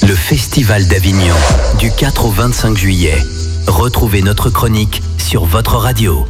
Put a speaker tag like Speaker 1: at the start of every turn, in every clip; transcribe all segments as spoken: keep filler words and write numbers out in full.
Speaker 1: Le Festival d'Avignon, du quatre au vingt-cinq juillet. Retrouvez notre chronique sur votre radio.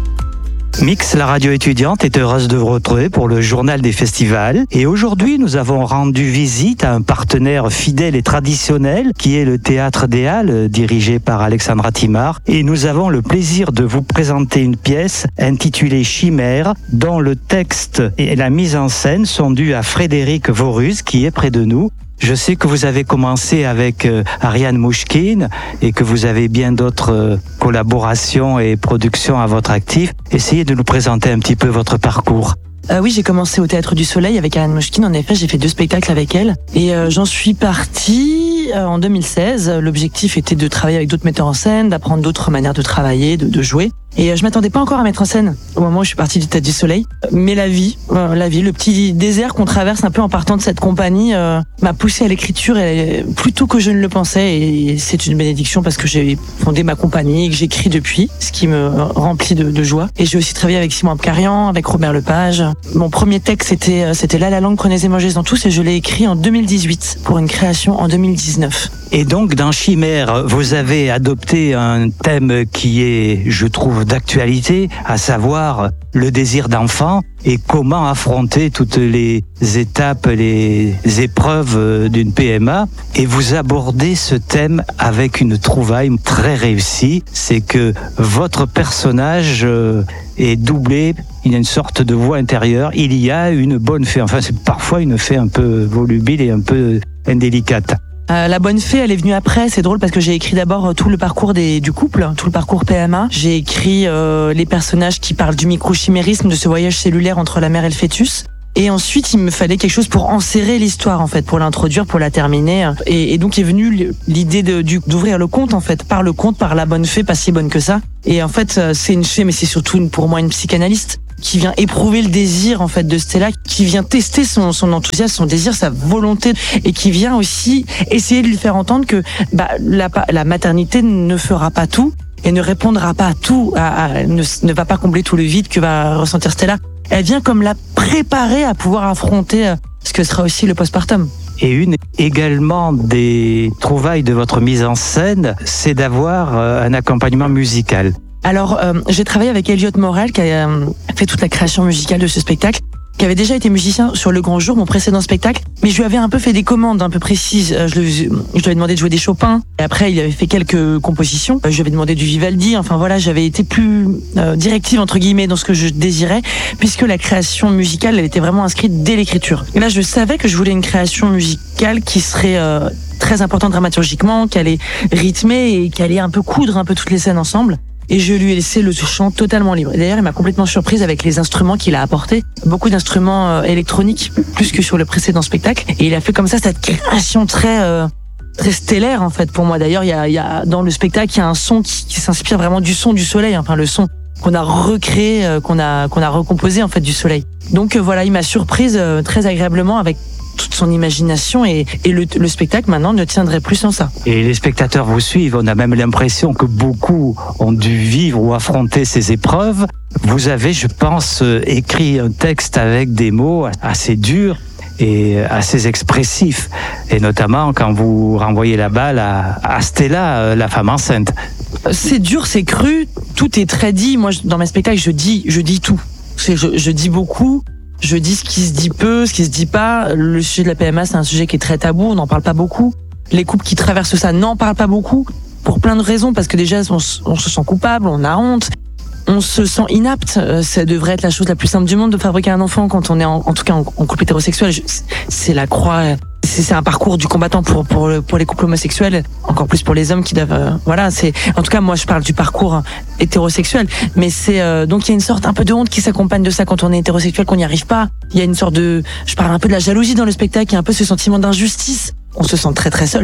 Speaker 2: Mix, la radio étudiante, est heureuse de vous retrouver pour le journal des festivals. Et aujourd'hui, nous avons rendu visite à un partenaire fidèle et traditionnel qui est le Théâtre des Halles, dirigé par Alexandra Timard. Et nous avons le plaisir de vous présenter une pièce intitulée Chimère, dont le texte et la mise en scène sont dus à Frédéric Voruz, qui est près de nous. Je sais que vous avez commencé avec euh, Ariane Mouchkine et que vous avez bien d'autres euh, collaborations et productions à votre actif. Essayez de nous présenter un petit peu votre parcours.
Speaker 3: Euh, oui, j'ai commencé au Théâtre du Soleil avec Ariane Mouchkine. En effet, j'ai fait deux spectacles avec elle. Et euh, j'en suis partie euh, en deux mille seize. L'objectif était de travailler avec d'autres metteurs en scène, d'apprendre d'autres manières de travailler, de, de jouer. Et euh, je m'attendais pas encore à mettre en scène au moment où je suis partie du Théâtre du Soleil. Mais la vie, euh, la vie, le petit désert qu'on traverse un peu en partant de cette compagnie euh, m'a poussée à l'écriture et, plus tôt que je ne le pensais. Et c'est une bénédiction parce que j'ai fondé ma compagnie et que j'écris depuis, ce qui me remplit de, de joie. Et j'ai aussi travaillé avec Simon Abkarian, avec Robert Lepage. Mon premier texte, c'était, c'était Là la langue, prenez et mangez-en tous, et je l'ai écrit en deux mille dix-huit pour une création en deux mille dix-neuf.
Speaker 2: Et donc, dans Chimère, vous avez adopté un thème qui est, je trouve, d'actualité, à savoir le désir d'enfant et comment affronter toutes les étapes, les épreuves d'une P M A. Et vous abordez ce thème avec une trouvaille très réussie, c'est que votre personnage est doublé, il y a une sorte de voix intérieure, il y a une bonne fée, enfin c'est parfois une fée un peu volubile et un peu indélicate.
Speaker 3: Euh, la bonne fée, elle est venue après. C'est drôle parce que j'ai écrit d'abord tout le parcours des, du couple, tout le parcours P M A. J'ai écrit euh, les personnages qui parlent du microchimérisme, de ce voyage cellulaire entre la mère et le fœtus. Et ensuite, il me fallait quelque chose pour enserrer l'histoire, en fait, pour l'introduire, pour la terminer. Et, et donc est venue l'idée de, du, d'ouvrir le conte, en fait, par le conte, par la bonne fée, pas si bonne que ça. Et en fait, c'est une fée, mais c'est surtout une, pour moi une psychanalyste qui vient éprouver le désir, en fait, de Stella, qui vient tester son, son enthousiasme, son désir, sa volonté, et qui vient aussi essayer de lui faire entendre que bah, la, la maternité ne fera pas tout et ne répondra pas à tout, à, à, ne, ne va pas combler tout le vide que va ressentir Stella. Elle vient comme la préparer à pouvoir affronter ce que sera aussi le postpartum.
Speaker 2: Et une également des trouvailles de votre mise en scène, c'est d'avoir un accompagnement musical.
Speaker 3: Alors, euh, j'ai travaillé avec Elliot Morel, qui a euh, fait toute la création musicale de ce spectacle, qui avait déjà été musicien sur Le Grand Jour, mon précédent spectacle, mais je lui avais un peu fait des commandes un peu précises. Je lui, je lui avais demandé de jouer des Chopin, et après il avait fait quelques compositions. Je lui avais demandé du Vivaldi, enfin voilà, j'avais été plus euh, directive entre guillemets dans ce que je désirais, puisque la création musicale, elle était vraiment inscrite dès l'écriture. Et là, je savais que je voulais une création musicale qui serait euh, très importante dramaturgiquement, qui allait rythmer et qui allait un peu coudre un peu toutes les scènes ensemble. Et je lui ai laissé le chant totalement libre. Et d'ailleurs, il m'a complètement surprise avec les instruments qu'il a apportés. Beaucoup d'instruments euh, électroniques, plus que sur le précédent spectacle. Et il a fait comme ça cette création très euh, très stellaire, en fait, pour moi. D'ailleurs, il y a, il y a dans le spectacle, il y a un son qui, qui s'inspire vraiment du son du soleil. Enfin, le son qu'on a recréé, euh, qu'on a qu'on a recomposé, en fait, du soleil. Donc euh, voilà, il m'a surprise euh, très agréablement avec toute son imagination et, et le, le spectacle maintenant ne tiendrait plus sans ça.
Speaker 2: Et les spectateurs vous suivent, on a même l'impression que beaucoup ont dû vivre ou affronter ces épreuves. Vous avez, je pense, écrit un texte avec des mots assez durs et assez expressifs, et notamment quand vous renvoyez la balle à, à Stella, la femme enceinte.
Speaker 3: C'est dur, c'est cru, tout est très dit. Moi, dans mes spectacles, je dis, je dis tout. Je, je dis beaucoup. Je dis ce qui se dit peu, ce qui se dit pas. Le sujet de la P M A, c'est un sujet qui est très tabou, on n'en parle pas beaucoup. Les couples qui traversent ça n'en parlent pas beaucoup, pour plein de raisons, parce que déjà, on, on se sent coupable, on a honte, on se sent inapte. Ça devrait être la chose la plus simple du monde de fabriquer un enfant quand on est, en, en tout cas, en, en couple hétérosexuel. C'est la croix... C'est, c'est un parcours du combattant pour pour pour les couples homosexuels, encore plus pour les hommes qui doivent euh, voilà, c'est en tout cas moi je parle du parcours hétérosexuel, mais c'est euh, donc il y a une sorte un peu de honte qui s'accompagne de ça quand on est hétérosexuel, qu'on n'y arrive pas. Il y a une sorte de, je parle un peu de la jalousie dans le spectacle, il y a un peu ce sentiment d'injustice. On se sent très très seul.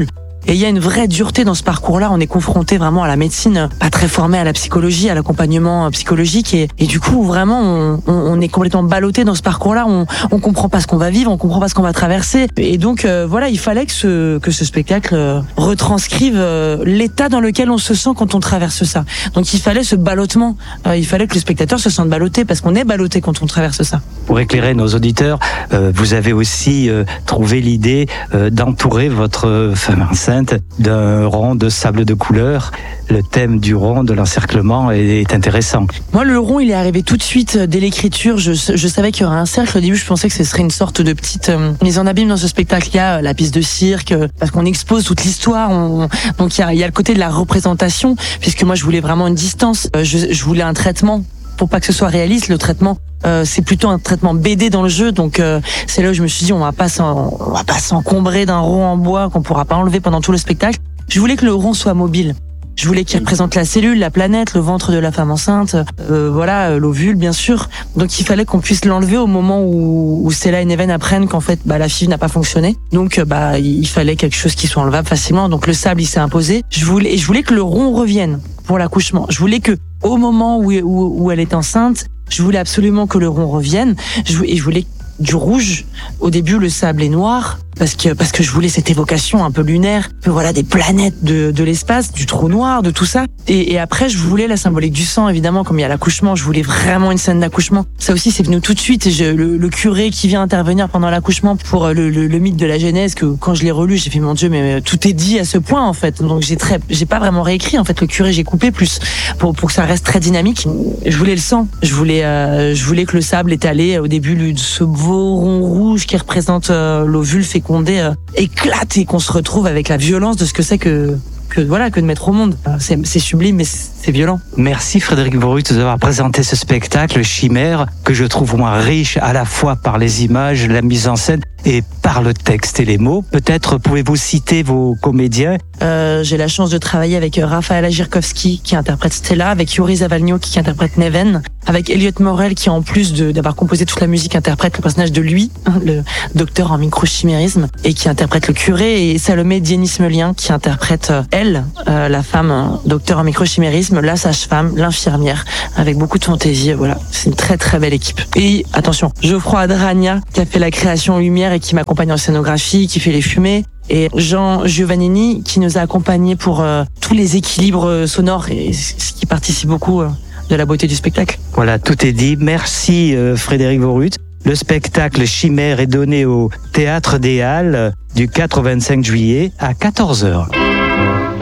Speaker 3: Et il y a une vraie dureté dans ce parcours-là. On est confronté vraiment à la médecine, pas très formé à la psychologie, à l'accompagnement psychologique. Et, et du coup, vraiment, on, on, on est complètement ballotté dans ce parcours-là. On, on comprend pas ce qu'on va vivre, on comprend pas ce qu'on va traverser. Et donc, euh, voilà, il fallait que ce, que ce spectacle euh, retranscrive euh, l'état dans lequel on se sent quand on traverse ça. Donc, il fallait ce ballottement. Euh, il fallait que le spectateur se sente ballotté parce qu'on est ballotté quand on traverse ça.
Speaker 2: Pour éclairer nos auditeurs, euh, vous avez aussi euh, trouvé l'idée euh, d'entourer votre femme enceinte d'un rond de sable de couleur. Le thème du rond, de l'encerclement est, est intéressant.
Speaker 3: Moi, le rond, il est arrivé tout de suite dès l'écriture. Je, je savais qu'il y aurait un cercle. Au début, je pensais que ce serait une sorte de petite euh, mise en abîme dans ce spectacle. Il y a la piste de cirque, euh, parce qu'on expose toute l'histoire. On, donc, il y, a, il y a le côté de la représentation, puisque moi, je voulais vraiment une distance. Euh, je, je voulais un traitement. Pour pas que ce soit réaliste, le traitement, euh, c'est plutôt un traitement B D dans le jeu. Donc, euh, c'est là où je me suis dit, on va pas s'en, on va pas s'encombrer d'un rond en bois qu'on pourra pas enlever pendant tout le spectacle. Je voulais que le rond soit mobile. Je voulais qu'il représente la cellule, la planète, le ventre de la femme enceinte, euh, voilà, l'ovule bien sûr. Donc il fallait qu'on puisse l'enlever au moment où, où Stella et Neven apprennent qu'en fait bah, la fille n'a pas fonctionné. Donc bah il fallait quelque chose qui soit enlevable facilement. Donc le sable il s'est imposé. Je voulais, et je voulais que le rond revienne pour l'accouchement. Je voulais que au moment où, où, où elle est enceinte, je voulais absolument que le rond revienne. Je, et je voulais du rouge. Au début le sable est noir. Parce que, parce que je voulais cette évocation un peu lunaire, que voilà, des planètes de, de l'espace, du trou noir, de tout ça. Et, et après, je voulais la symbolique du sang, évidemment, comme il y a l'accouchement, je voulais vraiment une scène d'accouchement. Ça aussi, c'est venu tout de suite. Je, le, le curé qui vient intervenir pendant l'accouchement pour le, le, le mythe de la Genèse, que quand je l'ai relu, j'ai fait, mon Dieu, mais tout est dit à ce point, en fait. Donc j'ai très, j'ai pas vraiment réécrit, en fait, le curé, j'ai coupé plus pour, pour que ça reste très dynamique. Je voulais le sang. Je voulais, euh, je voulais que le sable étalé au début de ce beau rond rouge qui représente euh, l'ovule fécondé euh, éclate et qu'on se retrouve avec la violence de ce que c'est que que voilà que de mettre au monde. C'est, c'est sublime, mais c'est violent.
Speaker 2: Merci Frédéric Vorut d'avoir présenté ce spectacle Chimère, que je trouve moins riche à la fois par les images, la mise en scène et par le texte et les mots. Peut-être pouvez-vous citer vos comédiens?
Speaker 3: euh, J'ai la chance de travailler avec Rafaela Jirkowski qui interprète Stella, avec Yuri Zavalnio qui interprète Neven, avec Elliot Morel qui en plus de, d'avoir composé toute la musique interprète le personnage de lui, le docteur en microchimérisme, et qui interprète le curé, et Salomé Dienis-Melien qui interprète euh, elle, euh, la femme euh, docteur en microchimérisme, la sage-femme, l'infirmière, avec beaucoup de fantaisie. Voilà, c'est une très très belle équipe. Et attention, Geoffroy Adragna qui a fait la création lumière et qui m'accompagne en scénographie, qui fait les fumées, et Jean Giovannini qui nous a accompagnés pour euh, tous les équilibres sonores, et ce qui participe beaucoup euh, de la beauté du spectacle.
Speaker 2: Voilà, tout est dit. Merci euh, Frédéric Vorut. Le spectacle Chimère est donné au Théâtre des Halles du quatre au vingt-cinq juillet à quatorze heures.